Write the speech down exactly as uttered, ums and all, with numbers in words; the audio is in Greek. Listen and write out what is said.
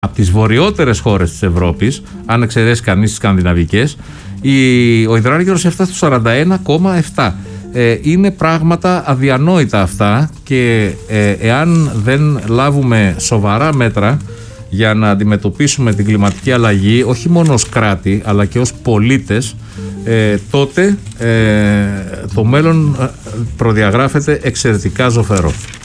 Από τις βορειότερες χώρες της Ευρώπης, αν εξαιρέσει κανείς τις σκανδιναβικές, η, ο υδράργυρος έφτασε στο σαράντα ένα κόμμα επτά. Ε, είναι πράγματα αδιανόητα αυτά και ε, εάν δεν λάβουμε σοβαρά μέτρα για να αντιμετωπίσουμε την κλιματική αλλαγή, όχι μόνο ως κράτη αλλά και ως πολίτες, ε, τότε ε, το μέλλον προδιαγράφεται εξαιρετικά ζωφερό.